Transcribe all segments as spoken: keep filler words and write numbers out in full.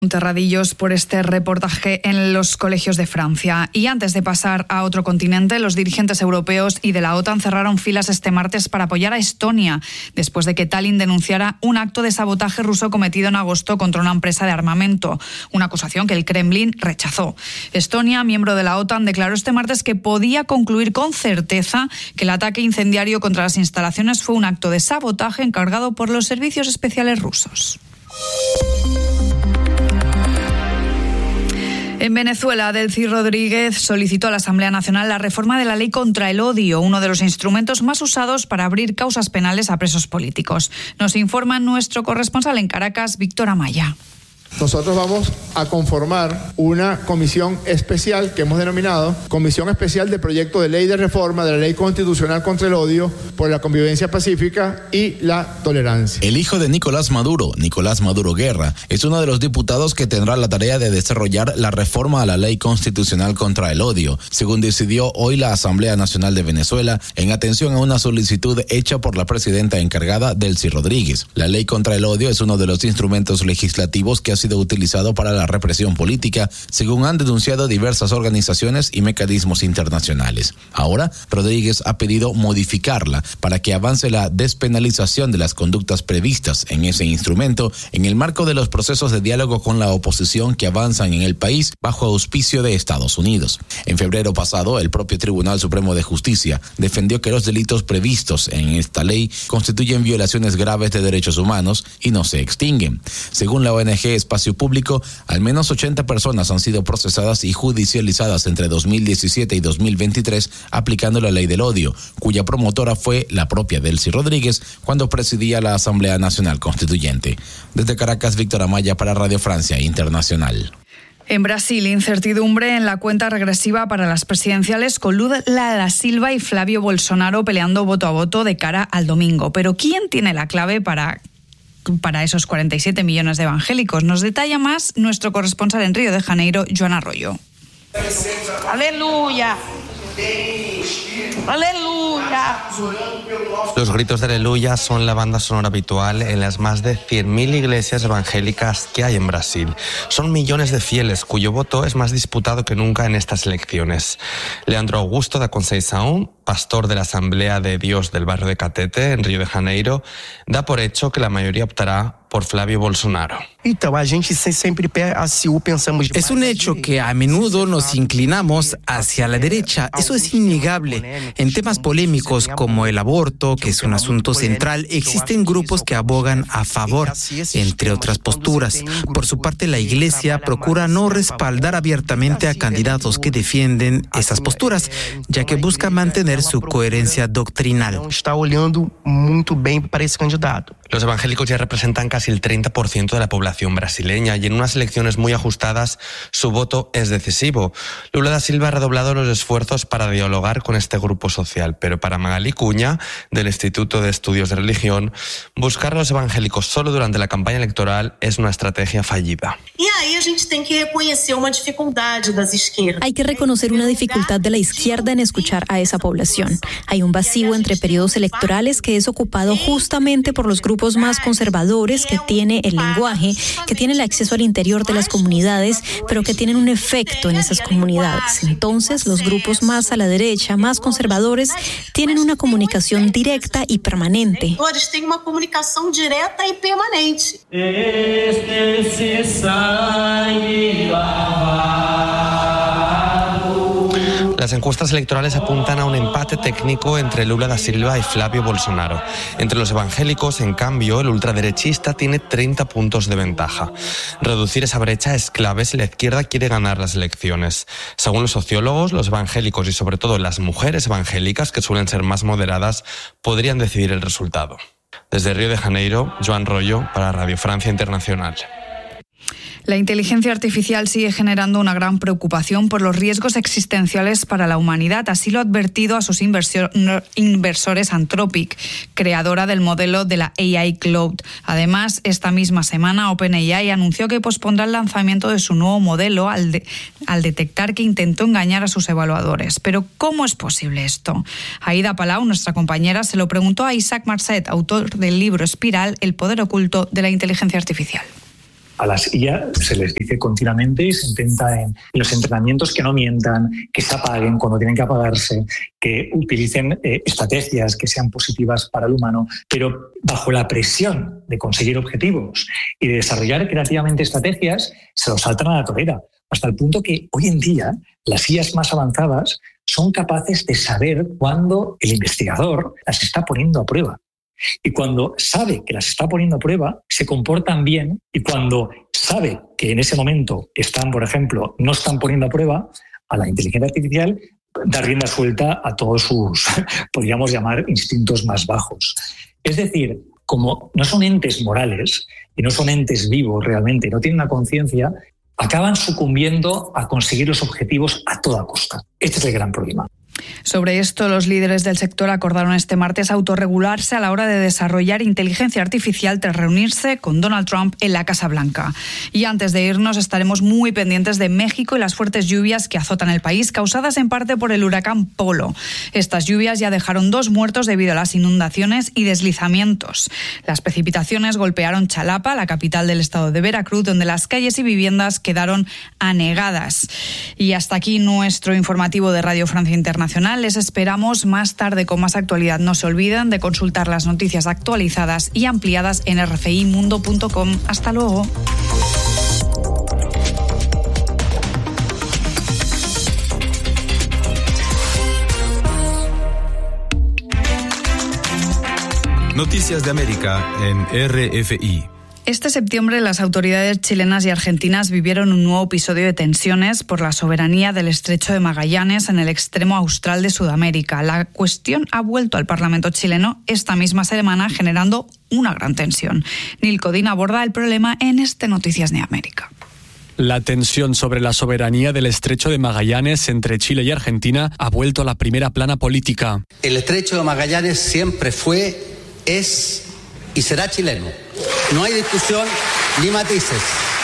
Terradillos por este reportaje en los colegios de Francia. Y antes de pasar a otro continente, los dirigentes europeos y de la OTAN cerraron filas este martes para apoyar a Estonia, después de que Tallinn denunciara un acto de sabotaje ruso cometido en agosto contra una empresa de armamento, una acusación que el Kremlin rechazó. Estonia, miembro de la OTAN, declaró este martes que podía concluir con certeza que el ataque incendiario contra las instalaciones fue un acto de sabotaje encargado por los servicios especiales rusos. En Venezuela, Delcy Rodríguez solicitó a la Asamblea Nacional la reforma de la ley contra el odio, uno de los instrumentos más usados para abrir causas penales a presos políticos. Nos informa nuestro corresponsal en Caracas, Víctor Amaya. Nosotros vamos a conformar una comisión especial que hemos denominado Comisión Especial de Proyecto de Ley de Reforma de la Ley Constitucional contra el Odio por la Convivencia Pacífica y la Tolerancia. El hijo de Nicolás Maduro, Nicolás Maduro Guerra, es uno de los diputados que tendrá la tarea de desarrollar la reforma a la Ley Constitucional contra el Odio, según decidió hoy la Asamblea Nacional de Venezuela en atención a una solicitud hecha por la presidenta encargada, Delcy Rodríguez. La Ley contra el Odio es uno de los instrumentos legislativos que ha sido utilizado para la represión política, según han denunciado diversas organizaciones y mecanismos internacionales. Ahora, Rodríguez ha pedido modificarla para que avance la despenalización de las conductas previstas en ese instrumento en el marco de los procesos de diálogo con la oposición que avanzan en el país bajo auspicio de Estados Unidos. En febrero pasado, el propio Tribunal Supremo de Justicia defendió que los delitos previstos en esta ley constituyen violaciones graves de derechos humanos y no se extinguen. Según la O N G Espacio Público, al menos ochenta personas han sido procesadas y judicializadas entre dos mil diecisiete y dos mil veintitrés aplicando la ley del odio, cuya promotora fue la propia Delcy Rodríguez cuando presidía la Asamblea Nacional Constituyente. Desde Caracas, Víctor Amaya para Radio Francia Internacional. En Brasil, incertidumbre en la cuenta regresiva para las presidenciales con Lula da Silva y Flavio Bolsonaro peleando voto a voto de cara al domingo. Pero ¿quién tiene la clave para para esos cuarenta y siete millones de evangélicos? Nos detalla más nuestro corresponsal en Río de Janeiro, Joan Arroyo. ¡Aleluya! ¡Aleluya! Los gritos de aleluya son la banda sonora habitual en las más de cien mil iglesias evangélicas que hay en Brasil. Son millones de fieles cuyo voto es más disputado que nunca en estas elecciones. Leandro Augusto da Conceição, pastor de la Asamblea de Dios del barrio de Catete, en Río de Janeiro, da por hecho que la mayoría optará por Flavio Bolsonaro. Es un hecho que a menudo nos inclinamos hacia la derecha. Eso es innegable. En temas polémicos como el aborto, que es un asunto central, existen grupos que abogan a favor, entre otras posturas. Por su parte, la Iglesia procura no respaldar abiertamente a candidatos que defienden esas posturas, ya que busca mantener su coherencia doctrinal. Los evangélicos ya representan casi el treinta por ciento de la población brasileña y en unas elecciones muy ajustadas su voto es decisivo. Lula da Silva ha redoblado los esfuerzos para dialogar con este grupo social, pero para Magali Cunha, del Instituto de Estudios de Religión, buscar a los evangélicos solo durante la campaña electoral es una estrategia fallida. Hay que reconocer una dificultad de la izquierda en escuchar a esa población. Hay un vacío entre periodos electorales que es ocupado justamente por los grupos más conservadores que tiene el lenguaje, que tiene el acceso al interior de las comunidades, pero que tienen un efecto en esas comunidades. Entonces, los grupos más a la derecha, más conservadores, tienen una comunicación directa y permanente. Tienen una comunicación directa y permanente. Las encuestas electorales apuntan a un empate técnico entre Lula da Silva y Flavio Bolsonaro. Entre los evangélicos, en cambio, el ultraderechista tiene treinta puntos de ventaja. Reducir esa brecha es clave si la izquierda quiere ganar las elecciones. Según los sociólogos, los evangélicos y sobre todo las mujeres evangélicas, que suelen ser más moderadas, podrían decidir el resultado. Desde Río de Janeiro, Joan Arroyo para Radio Francia Internacional. La inteligencia artificial sigue generando una gran preocupación por los riesgos existenciales para la humanidad. Así lo ha advertido a sus inversión, inversores Anthropic, creadora del modelo de la A I Cloud. Además, esta misma semana OpenAI anunció que pospondrá el lanzamiento de su nuevo modelo al, de, al detectar que intentó engañar a sus evaluadores. Pero, ¿cómo es posible esto? Aida Palau, nuestra compañera, se lo preguntó a Isaac Marcet, autor del libro Espiral, El poder oculto de la inteligencia artificial. A las I A se les dice continuamente y se intenta en los entrenamientos que no mientan, que se apaguen cuando tienen que apagarse, que utilicen eh, estrategias que sean positivas para el humano, pero bajo la presión de conseguir objetivos y de desarrollar creativamente estrategias, se los saltan a la torera, hasta el punto que hoy en día las I As más avanzadas son capaces de saber cuándo el investigador las está poniendo a prueba. Y cuando sabe que las está poniendo a prueba, se comportan bien, y cuando sabe que en ese momento están, por ejemplo, no están poniendo a prueba, a la inteligencia artificial da rienda suelta a todos sus, podríamos llamar, instintos más bajos. Es decir, como no son entes morales y no son entes vivos realmente, no tienen una conciencia, acaban sucumbiendo a conseguir los objetivos a toda costa. Este es el gran problema. Sobre esto, los líderes del sector acordaron este martes autorregularse a la hora de desarrollar inteligencia artificial tras reunirse con Donald Trump en la Casa Blanca. Y antes de irnos, estaremos muy pendientes de México y las fuertes lluvias que azotan el país, causadas en parte por el huracán Polo. Estas lluvias ya dejaron dos muertos debido a las inundaciones y deslizamientos. Las precipitaciones golpearon Chalapa, la capital del estado de Veracruz, donde las calles y viviendas quedaron anegadas. Y hasta aquí nuestro informativo de Radio Francia Internacional. Les esperamos más tarde con más actualidad. No se olviden de consultar las noticias actualizadas y ampliadas en r f i mundo punto com. Hasta luego. Noticias de América en R F I. Este septiembre, las autoridades chilenas y argentinas vivieron un nuevo episodio de tensiones por la soberanía del Estrecho de Magallanes en el extremo austral de Sudamérica. La cuestión ha vuelto al Parlamento chileno esta misma semana, generando una gran tensión. Nil Codín aborda el problema en este Noticias de América. La tensión sobre la soberanía del Estrecho de Magallanes entre Chile y Argentina ha vuelto a la primera plana política. El Estrecho de Magallanes siempre fue, es y será chileno. No hay discusión ni matices.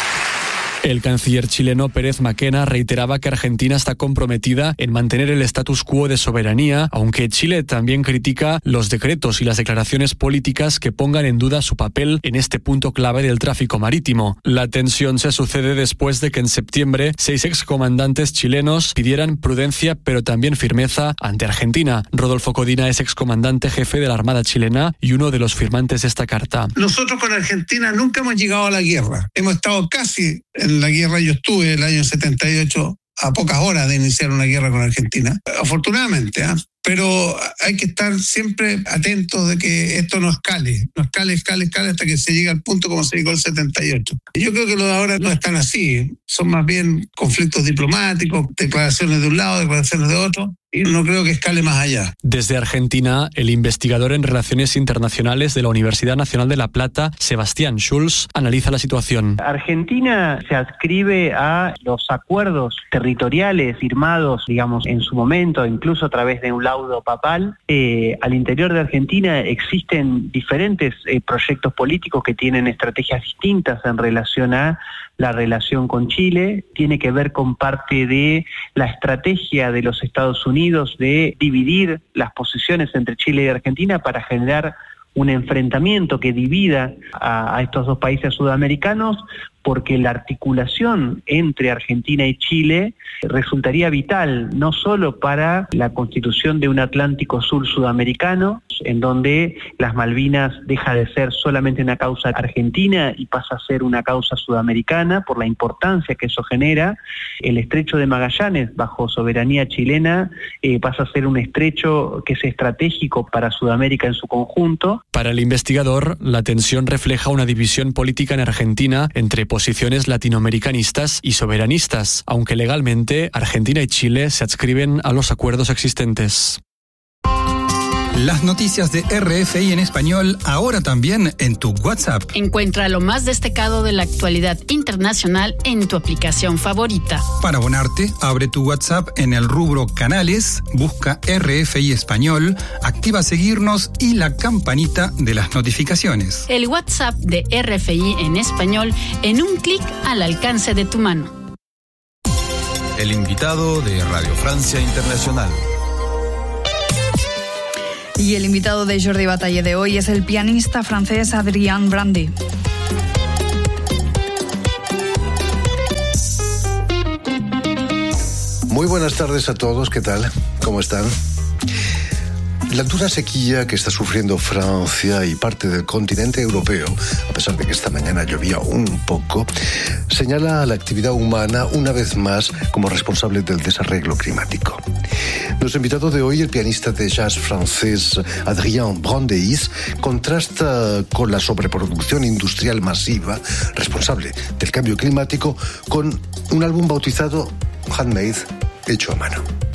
El canciller chileno Pérez Mackenna reiteraba que Argentina está comprometida en mantener el status quo de soberanía, aunque Chile también critica los decretos y las declaraciones políticas que pongan en duda su papel en este punto clave del tráfico marítimo. La tensión se sucede después de que en septiembre seis excomandantes chilenos pidieran prudencia pero también firmeza ante Argentina. Rodolfo Codina es excomandante jefe de la Armada chilena y uno de los firmantes de esta carta. Nosotros con Argentina nunca hemos llegado a la guerra. Hemos estado casi en la guerra. Yo estuve el año setenta y ocho a pocas horas de iniciar una guerra con Argentina, afortunadamente, ¿eh? Pero hay que estar siempre atentos de que esto no escale, no escale, escale, escale hasta que se llegue al punto como se llegó el setenta y ocho. Y yo creo que lo de ahora no están así, son más bien conflictos diplomáticos, declaraciones de un lado, declaraciones de otro, y no creo que escale más allá. Desde Argentina, el investigador en Relaciones Internacionales de la Universidad Nacional de La Plata, Sebastián Schulz, analiza la situación. Argentina se adscribe a los acuerdos territoriales firmados, digamos, en su momento, incluso a través de un laudo papal. Eh, al interior de Argentina existen diferentes eh, proyectos políticos que tienen estrategias distintas en relación a la relación con Chile. Tiene que ver con parte de la estrategia de los Estados Unidos de dividir las posiciones entre Chile y Argentina para generar un enfrentamiento que divida a, a estos dos países sudamericanos, porque la articulación entre Argentina y Chile resultaría vital, no solo para la constitución de un Atlántico Sur sudamericano, en donde las Malvinas deja de ser solamente una causa argentina y pasa a ser una causa sudamericana por la importancia que eso genera. El estrecho de Magallanes, bajo soberanía chilena, eh, pasa a ser un estrecho que es estratégico para Sudamérica en su conjunto. Para el investigador, la tensión refleja una división política en Argentina entre posiciones latinoamericanistas y soberanistas, aunque legalmente Argentina y Chile se adscriben a los acuerdos existentes. Las noticias de R F I en español, ahora también en tu WhatsApp. Encuentra lo más destacado de la actualidad internacional en tu aplicación favorita. Para abonarte, abre tu WhatsApp en el rubro Canales, busca R F I Español, activa seguirnos y la campanita de las notificaciones. El WhatsApp de R F I en español en un clic al alcance de tu mano. El invitado de Radio Francia Internacional. Y el invitado de Jordi Batalle de hoy es el pianista francés Adrien Brandy. Muy buenas tardes a todos, ¿qué tal? ¿Cómo están? La dura sequía que está sufriendo Francia y parte del continente europeo, a pesar de que esta mañana llovía un poco, señala a la actividad humana una vez más como responsable del desarreglo climático. Nuestro invitado de hoy, el pianista de jazz francés Adrien Brandeis, contrasta con la sobreproducción industrial masiva responsable del cambio climático con un álbum bautizado Handmade, hecho a mano.